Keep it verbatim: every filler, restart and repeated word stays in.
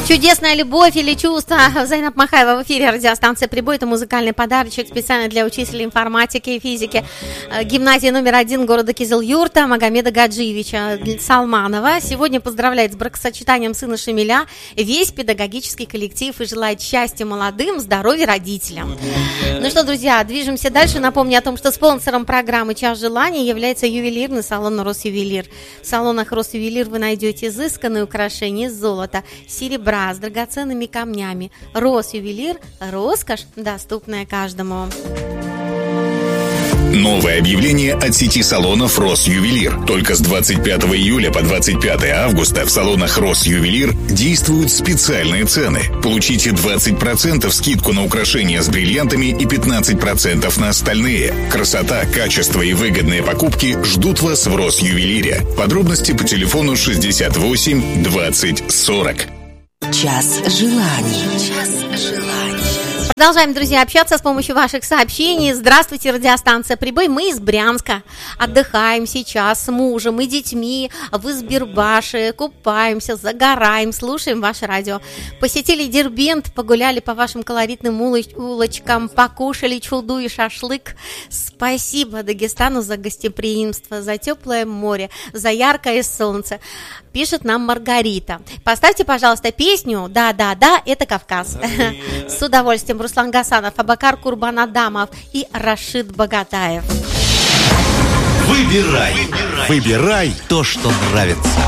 Чудесная любовь или чувство. Зайнаб Махаева в эфире радиостанции «Прибой». Это музыкальный подарочек специально для учителей информатики и физики гимназии номер один города Кизил-Юрта Магомеда Гаджиевича Салманова. Сегодня поздравляет с бракосочетанием сына Шамиля весь педагогический коллектив и желает счастья молодым, здоровья родителям. Ну что, друзья, движемся дальше. Напомню о том, что спонсором программы «Час желаний» является ювелирный салон «Росювелир». В салонах «Росювелир» вы найдете изысканные украшения из золота, серебра, с драгоценными камнями. Росювелир – роскошь, доступная каждому. Новое объявление от сети салонов «Росювелир». Только с двадцать пятого июля по двадцать пятое августа в салонах «Росювелир» действуют специальные цены. Получите двадцать процентов скидку на украшения с бриллиантами и пятнадцать процентов на остальные. Красота, качество и выгодные покупки ждут вас в «Росювелире». Подробности по телефону шестьдесят восемь двадцать сорок. Час желаний. Час желаний. Продолжаем, друзья, общаться с помощью ваших сообщений. Здравствуйте, радиостанция «Прибой». Мы из Брянска. Отдыхаем сейчас с мужем и детьми в Избербаше. Купаемся, загораем, слушаем ваше радио. Посетили Дербент, погуляли по вашим колоритным улочкам, покушали чулду и шашлык. Спасибо Дагестану за гостеприимство, за теплое море, за яркое солнце. Пишет нам Маргарита. Поставьте, пожалуйста, песню «Да-да-да, это Кавказ». С удовольствием. Руслан Гасанов, Абакар Курбанадамов и Рашид Багатаев. Выбирай. Выбирай то, что нравится.